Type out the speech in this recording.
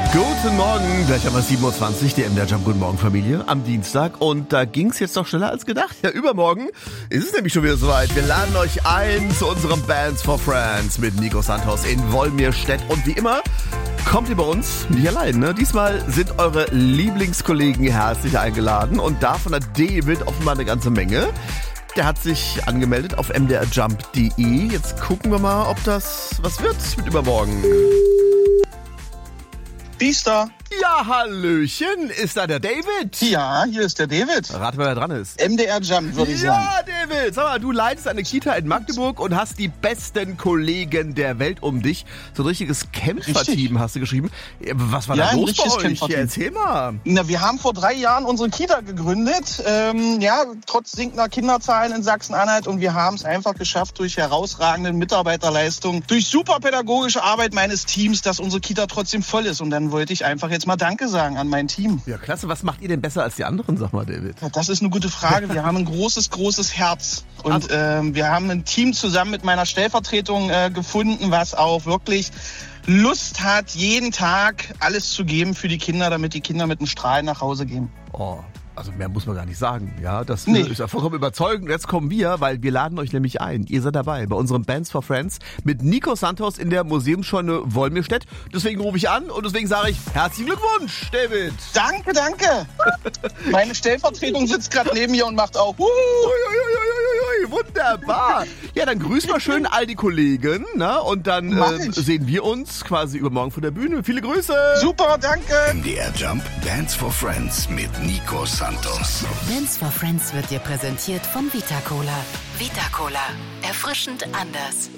Guten Morgen, gleich haben wir 7.20 Uhr, der MDR Jump. Guten Morgen, Familie, am Dienstag. Und da ging's jetzt doch schneller als gedacht. Ja, übermorgen ist es nämlich schon wieder soweit. Wir laden euch ein zu unserem Bands for Friends mit Nico Santos in Wolmirstedt. Und wie immer kommt ihr bei uns nicht allein, ne? Diesmal sind eure Lieblingskollegen herzlich eingeladen. Und davon hat David offenbar eine ganze Menge. Der hat sich angemeldet auf mdrjump.de. Jetzt gucken wir mal, ob das was wird mit übermorgen. Biester. Ja, Hallöchen, ist da der David? Ja, hier ist der David. Rat, wer da dran ist. MDR Jump, würde ich sagen. Ja, David, sag mal, du leitest eine Kita in Magdeburg und hast die besten Kollegen der Welt um dich. So ein richtiges Kämpferteam hast du geschrieben. Was war da los bei euch? Ja, erzähl mal. Na, wir haben vor 3 Jahren unsere Kita gegründet. Trotz sinkender Kinderzahlen in Sachsen-Anhalt. Und wir haben es einfach geschafft, durch herausragende Mitarbeiterleistung, durch super pädagogische Arbeit meines Teams, dass unsere Kita trotzdem voll ist. Und dann wollte ich einfach jetzt mal Danke sagen an mein Team. Ja, klasse. Was macht ihr denn besser als die anderen, sag mal, David? Ja, das ist eine gute Frage. Wir haben ein großes Herz. Und wir haben ein Team zusammen mit meiner Stellvertretung gefunden, was auch wirklich Lust hat, jeden Tag alles zu geben für die Kinder, damit die Kinder mit einem Strahlen nach Hause gehen. Oh. Also mehr muss man gar nicht sagen, ja, das ist ja vollkommen überzeugend. Jetzt kommen wir, weil wir laden euch nämlich ein. Ihr seid dabei bei unserem Bands for Friends mit Nico Santos in der Museumsscheune Wolmirstedt. Deswegen rufe ich an und deswegen sage ich herzlichen Glückwunsch, David. Danke. Meine Stellvertretung sitzt gerade neben mir und macht auch wunderbar. Ja, dann grüß mal schön all die Kollegen, ne? Und dann sehen wir uns quasi übermorgen von der Bühne. Viele Grüße. Super, danke. MDR Jump Dance for Friends mit Nico Santos. Dance for Friends wird dir präsentiert von Vita Cola. Vita Cola. Erfrischend anders.